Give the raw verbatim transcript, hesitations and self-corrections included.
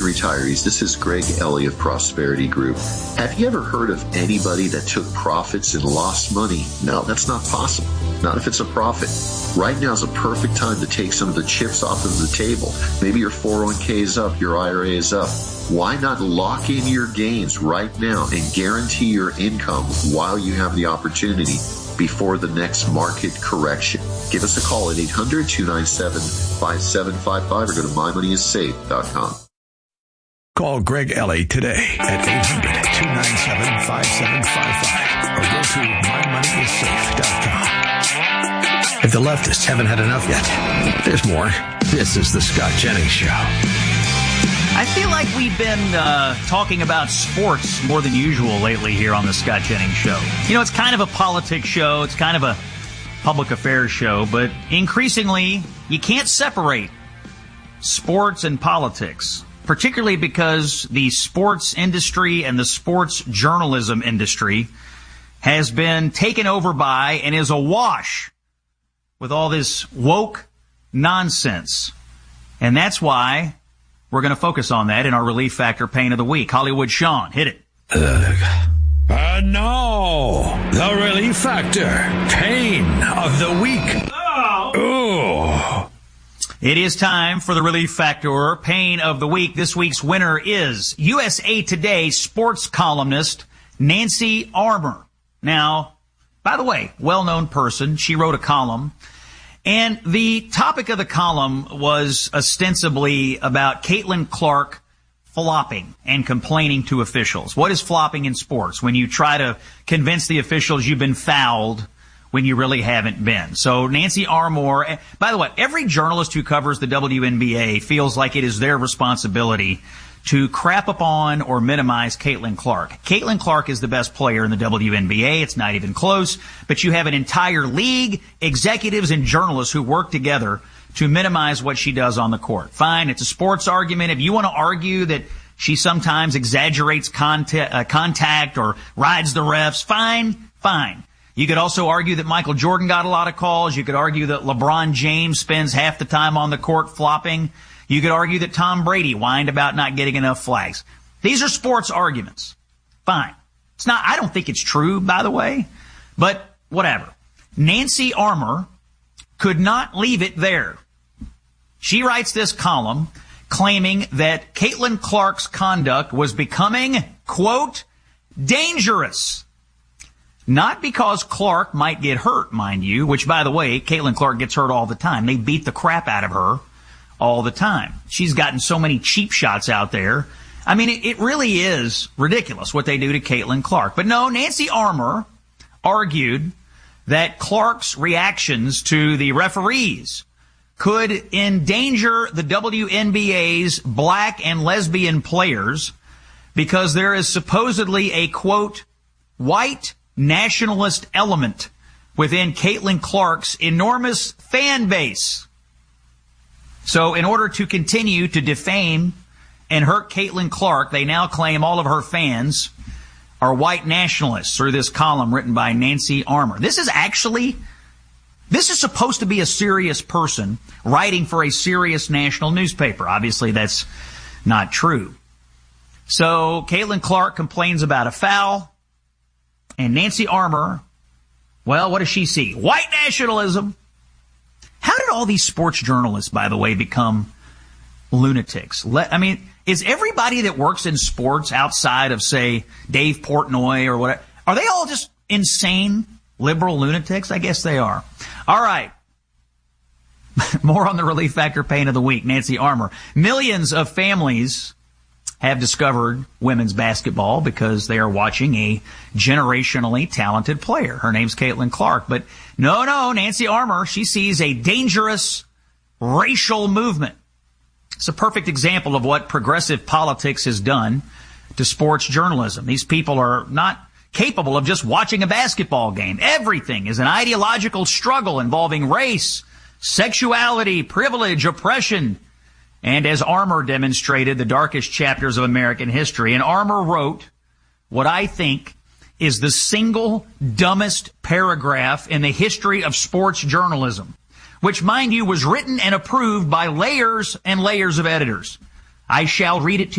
retirees. This is Greg Ellie of Prosperity Group. Have you ever heard of anybody that took profits and lost money? No, that's not possible. Not if it's a profit. Right now is a perfect time to take some of the chips off of the table. Maybe your four oh one k is up, your I R A is up. Why not lock in your gains right now and guarantee your income while you have the opportunity before the next market correction? Give us a call at eight hundred, two nine seven, five seven five five or go to my money is safe dot com. Call Greg Ellie today at eight hundred, two nine seven, five seven five five or go to my money is safe dot com. If the leftists haven't had enough yet, there's more. This is the Scott Jennings Show. I feel like we've been uh, talking about sports more than usual lately here on the Scott Jennings Show. You know, it's kind of a politics show. It's kind of a public affairs show. But increasingly, you can't separate sports and politics, particularly because the sports industry and the sports journalism industry has been taken over by and is awash with all this woke nonsense. And that's why we're going to focus on that in our Relief Factor Pain of the Week. Hollywood Sean, hit it. Uh, and now, the Relief Factor Pain of the Week. Oh. It is time for the Relief Factor Pain of the Week. This week's winner is U S A Today sports columnist Nancy Armour. Now, by the way, well-known person. She wrote a column. And the topic of the column was ostensibly about Caitlin Clark flopping and complaining to officials. What is flopping in sports? When you try to convince the officials you've been fouled when you really haven't been. So Nancy Armour, by the way, every journalist who covers the W N B A feels like it is their responsibility to crap upon or minimize Caitlin Clark. Caitlin Clark is the best player in the W N B A. It's not even close. But you have an entire league, executives, and journalists who work together to minimize what she does on the court. Fine, it's a sports argument. If you want to argue that she sometimes exaggerates contact, uh, contact or rides the refs, fine, fine. You could also argue that Michael Jordan got a lot of calls. You could argue that LeBron James spends half the time on the court flopping. You could argue that Tom Brady whined about not getting enough flags. These are sports arguments. Fine. It's not, I don't think it's true, by the way, but whatever. Nancy Armour could not leave it there. She writes this column claiming that Caitlin Clark's conduct was becoming, quote, dangerous. Not because Clark might get hurt, mind you, which, by the way, Caitlin Clark gets hurt all the time. They beat the crap out of her all the time. She's gotten so many cheap shots out there. I mean, it, it really is ridiculous what they do to Caitlin Clark. But no, Nancy Armour argued that Clark's reactions to the referees could endanger the W N B A's black and lesbian players because there is supposedly a, quote, white nationalist element within Caitlin Clark's enormous fan base. So in order to continue to defame and hurt Caitlin Clark, they now claim all of her fans are white nationalists through this column written by Nancy Armour. This is actually, this is supposed to be a serious person writing for a serious national newspaper. Obviously, that's not true. So Caitlin Clark complains about a foul, and Nancy Armour, well, what does she see? White nationalism. How did all these sports journalists, by the way, become lunatics? Let, I mean, is everybody that works in sports outside of, say, Dave Portnoy or whatever, are they all just insane liberal lunatics? I guess they are. All right. More on the Relief Factor Pain of the Week. Nancy Armour. Millions of families have discovered women's basketball because they are watching a generationally talented player. Her name's Caitlin Clark. But no, no, Nancy Armour, she sees a dangerous racial movement. It's a perfect example of what progressive politics has done to sports journalism. These people are not capable of just watching a basketball game. Everything is an ideological struggle involving race, sexuality, privilege, oppression, and as Armour demonstrated, the darkest chapters of American history. And Armour wrote what I think is the single dumbest paragraph in the history of sports journalism, which, mind you, was written and approved by layers and layers of editors. I shall read it to you.